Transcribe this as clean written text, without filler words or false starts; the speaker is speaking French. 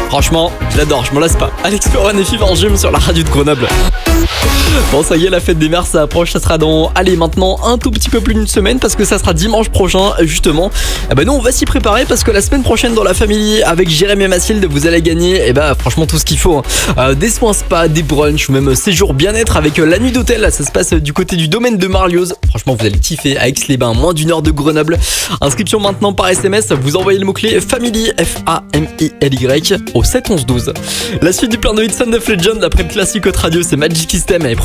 Franchement, je l'adore, je m'en lasse pas. Alex Perron et Fever Gym sur la radio de Grenoble. Bon, ça y est, la fête des mères, ça approche, ça sera dans, maintenant un tout petit peu plus d'une semaine parce que ça sera dimanche prochain, justement. Nous, on va s'y préparer parce que la semaine prochaine, dans la famille, avec Jérémy et Mathilde, vous allez gagner, franchement, tout ce qu'il faut. Des soins spa, des brunchs, ou même séjour bien-être avec la nuit d'hôtel. Là, ça se passe du côté du domaine de Marlioz. Franchement, vous allez kiffer à Aix-les-Bains, moins d'une heure de Grenoble. Inscription maintenant par SMS, vous envoyez le mot-clé Family, F-A-M-I-L-Y, au 7 11 12. La suite du plein de hits Sound of Legend après le classique Hot Radio, c'est Magic System et